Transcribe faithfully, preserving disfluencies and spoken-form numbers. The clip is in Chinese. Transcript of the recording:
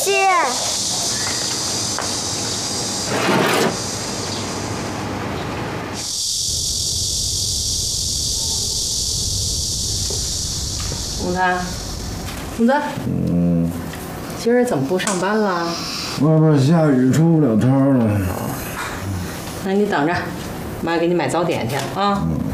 谢。 公子，公子，嗯，今儿怎么不上班了？ 外边下雨，出不了摊了。 那你等着，妈给你买早点去啊。嗯